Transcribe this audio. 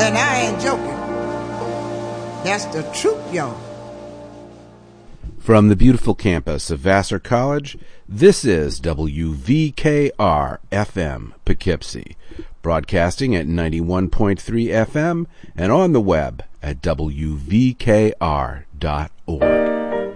And I ain't joking. That's the truth, y'all. From the beautiful campus of Vassar College, this is WVKR-FM Poughkeepsie, broadcasting at 91.3 FM and on the web at WVKR.org.